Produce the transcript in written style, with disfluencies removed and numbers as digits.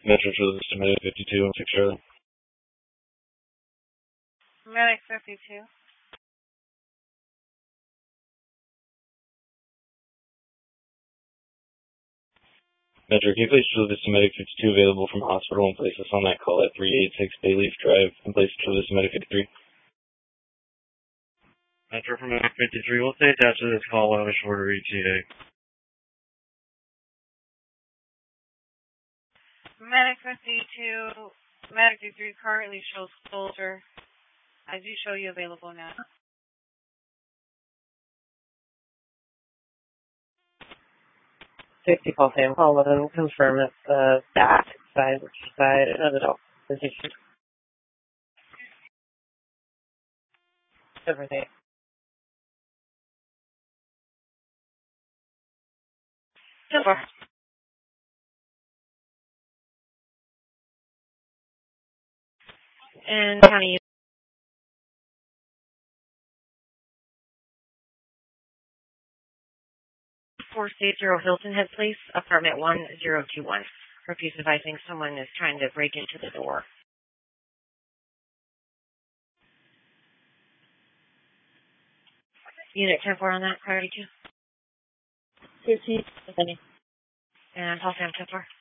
Metro for the Medic 52 and 6 Charlie. Medic 52. Metro, can you please show this Medic 52 available from hospital and place us on that call at 386 Bayleaf Drive and place it to this Medic 53? Metro from Medic 53, we'll stay attached to this call while I have a shorter ETA. Medic 52, Medic 53 currently shows closure. I do show you available now. Safety call Sam, call 11, confirm it's the back side, which side, another dog position. Everything. Super. And county. 460 Hilton Head Place, apartment 1021. Refuse advising someone is trying to break into the door. Unit 10-4 on that, priority 2. 15, And call Sam 10-4.